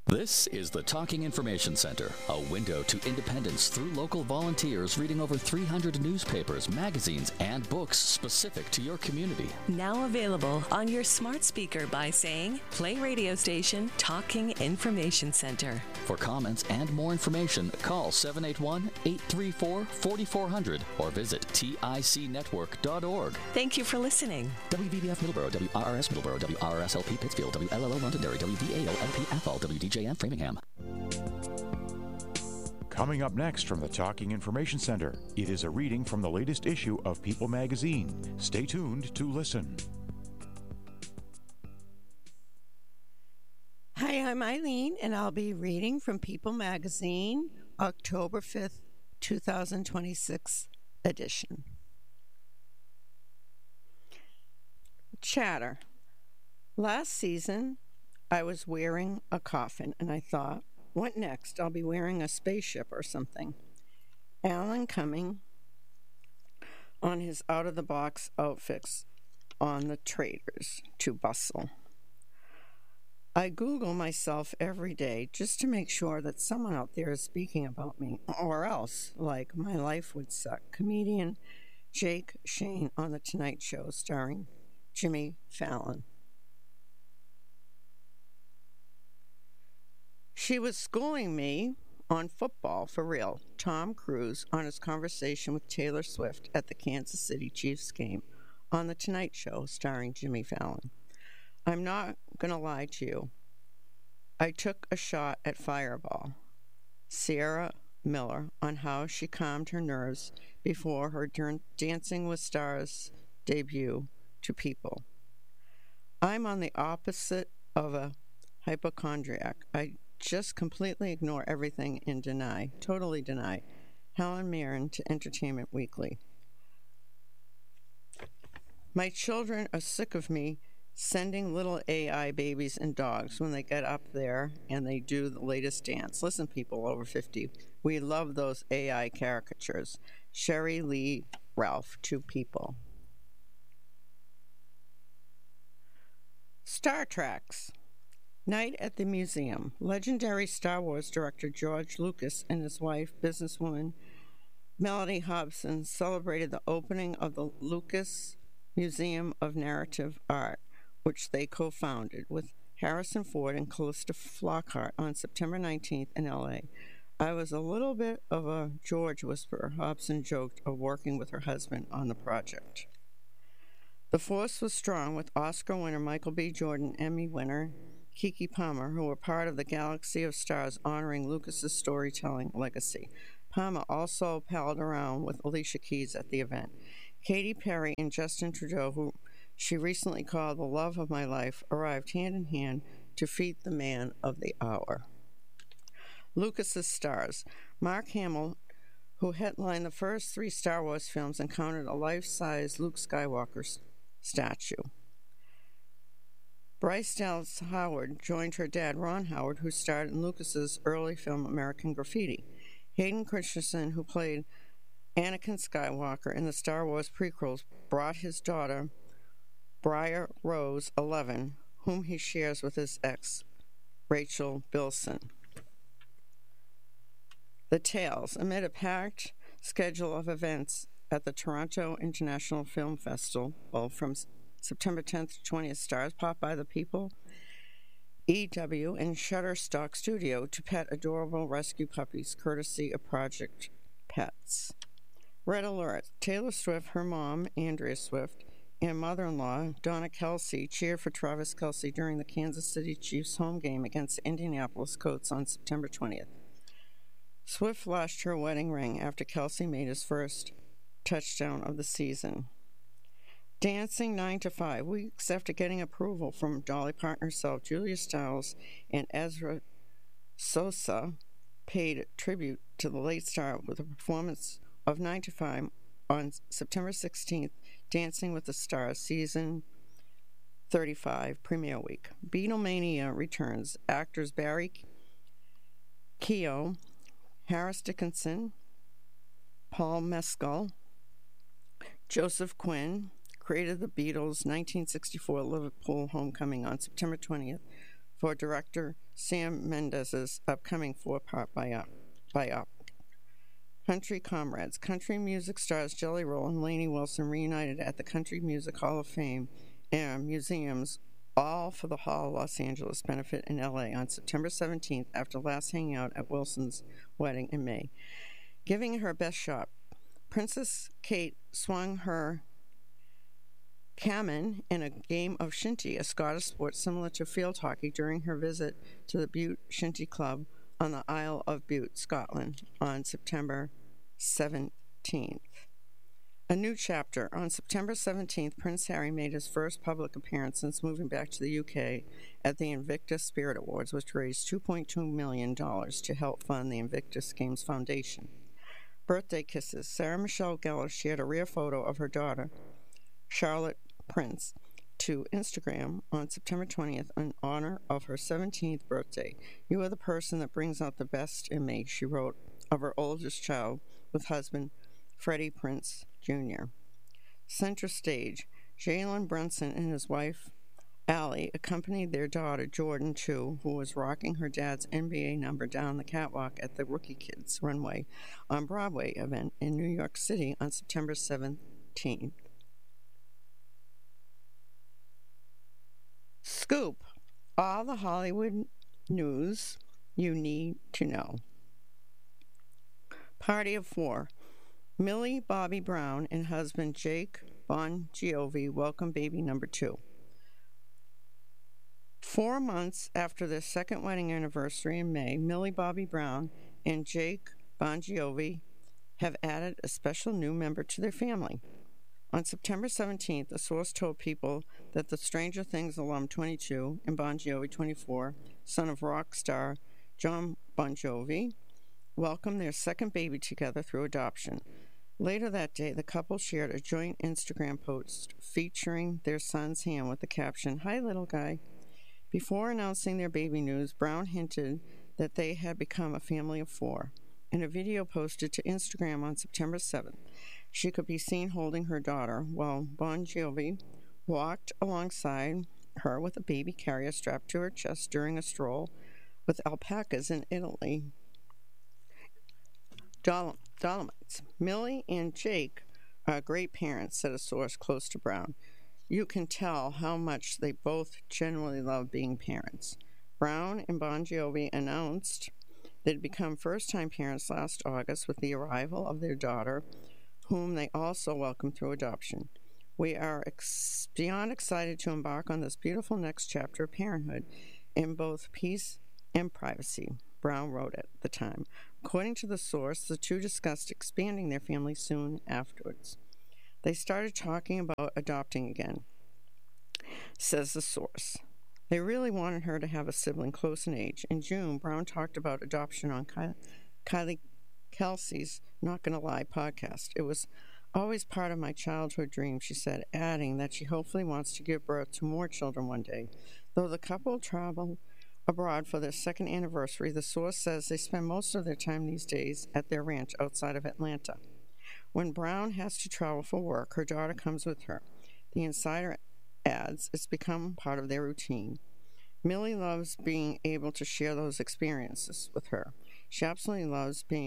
This is the Talking Information Center, a window to independence through local volunteers reading over 300 newspapers, magazines, and books specific to your community. Now available on your smart speaker by saying, play radio station Talking Information Center. For comments and more information, call 781-834-4400 or visit ticnetwork.org. Thank you for listening. WVBF Middleborough, WRRS Middleborough, WRSLP Pittsfield, WLLO Londonderry, WVAO-LP Athol, WDJM Framingham. Coming up next from the Talking Information Center, it is a reading from the latest issue of People magazine. Stay tuned to listen. Hi, I'm Eileen, and I'll be reading from People magazine, October 5th, 2026 edition. Chatter. Last season, I was wearing a coffin, and I thought, what next? I'll be wearing a spaceship or something. Alan Cumming on his out-of-the-box outfits on the traders to bustle. I Google myself every day just to make sure that someone out there is speaking about me, or else, like, my life would suck. Comedian Jake Shane on The Tonight Show, starring Jimmy Fallon. She was schooling me on football, for real. Tom Cruise on his conversation with Taylor Swift at the Kansas City Chiefs game on The Tonight Show, starring Jimmy Fallon. I'm not going to lie to you. I took a shot at Fireball. Sierra Miller on how she calmed her nerves before her Dancing with Stars debut to People. I'm on the opposite of a hypochondriac. I just completely ignore everything and totally deny. Helen Mirren to Entertainment Weekly. My children are sick of me sending little AI babies and dogs when they get up there and they do the latest dance. Listen, people over 50, we love those AI caricatures. Sherry Lee Ralph to People. Star Treks. Night at the Museum. Legendary Star Wars director George Lucas and his wife, businesswoman Melody Hobson, celebrated the opening of the Lucas Museum of Narrative Art, which they co-founded with Harrison Ford and Callista Flockhart on September 19th in L.A. I was a little bit of a George whisperer, Hobson joked, of working with her husband on the project. The force was strong with Oscar winner Michael B. Jordan, Emmy winner Keke Palmer, who were part of the Galaxy of Stars honoring Lucas's storytelling legacy. Palmer also palled around with Alicia Keys at the event. Katy Perry and Justin Trudeau, who she recently called the love of my life, arrived hand in hand to feat the man of the hour. Lucas's stars. Mark Hamill, who headlined the first 3 Star Wars films, encountered a life-size Luke Skywalker statue. Bryce Dallas Howard joined her dad, Ron Howard, who starred in Lucas's early film American Graffiti. Hayden Christensen, who played Anakin Skywalker in the Star Wars prequels, brought his daughter, Briar Rose, 11, whom he shares with his ex, Rachel Bilson. The Tales. Amid a packed schedule of events at the Toronto International Film Festival from September 10th to 20th, stars pop by the People, EW, and Shutterstock Studio to pet adorable rescue puppies, courtesy of Project Pets. Red Alert. Taylor Swift, her mom, Andrea Swift, and mother-in-law, Donna Kelsey, cheered for Travis Kelce during the Kansas City Chiefs home game against the Indianapolis Colts on September 20th. Swift flashed her wedding ring after Kelsey made his first touchdown of the season. Dancing 9 to 5. Weeks after getting approval from Dolly Parton herself, Julia Stiles and Ezra Sosa paid tribute to the late star with a performance of 9 to 5 on September 16th, Dancing with the Stars, Season 35, premiere week. Beatlemania returns. Actors Barry Keogh, Harris Dickinson, Paul Mescal, Joseph Quinn created the Beatles' 1964 Liverpool homecoming on September 20th for director Sam Mendes's upcoming 4-part biopic. Country Comrades. Country music stars Jelly Roll and Lainey Wilson reunited at the Country Music Hall of Fame and museums, all for the Hall Los Angeles benefit in L.A. on September 17th after last hanging out at Wilson's wedding in May. Giving her best shot, Princess Kate swung her Caman in a game of shinty, a Scottish sport similar to field hockey, during her visit to the Bute Shinty Club on the Isle of Bute, Scotland, on September 17th. A new chapter. On September 17th, Prince Harry made his first public appearance since moving back to the UK at the Invictus Spirit Awards, which raised $2.2 million to help fund the Invictus Games Foundation. Birthday kisses. Sarah Michelle Gellar shared a rare photo of her daughter, Charlotte Prince, to Instagram on September 20th in honor of her 17th birthday. "You are the person that brings out the best in me," she wrote of her oldest child with husband Freddie Prince Jr. Center stage. Jalen Brunson and his wife Allie accompanied their daughter Jordan, too, who was rocking her dad's NBA number down the catwalk at the Rookie Kids Runway on Broadway event in New York City on September 17th. Scoop. All the Hollywood news you need to know. Party of 4. Millie Bobby Brown and husband Jake Bon Jovi welcome baby number 2. 4 months after their second wedding anniversary in May, Millie Bobby Brown and Jake Bon Jovi have added a special new member to their family. On September 17th, a source told People that the Stranger Things alum 22 and Bon Jovi 24, son of rock star John Bon Jovi, welcomed their second baby together through adoption. Later that day, the couple shared a joint Instagram post featuring their son's hand with the caption, "Hi, little guy." Before announcing their baby news, Brown hinted that they had become a family of 4. In a video posted to Instagram on September 7th, she could be seen holding her daughter while Bon Jovi walked alongside her with a baby carrier strapped to her chest during a stroll with alpacas in Italy. Dolomites. Millie and Jake are great parents, said a source close to Brown. You can tell how much they both genuinely love being parents. Brown and Bon Jovi announced they'd become first-time parents last August with the arrival of their daughter, whom they also welcomed through adoption. "We are beyond excited to embark on this beautiful next chapter of parenthood in both peace and privacy," Brown wrote at the time. According to the source, the two discussed expanding their family soon afterwards. They started talking about adopting again, says the source. They really wanted her to have a sibling close in age. In June, Brown talked about adoption on Kylie Kelsey's Not Gonna Lie podcast. "It was always part of my childhood dream," she said, adding that she hopefully wants to give birth to more children one day. Though the couple traveled abroad for their second anniversary, the source says they spend most of their time these days at their ranch outside of Atlanta. When Brown has to travel for work, her daughter comes with her. The insider adds it's become part of their routine. Millie loves being able to share those experiences with her. She absolutely loves being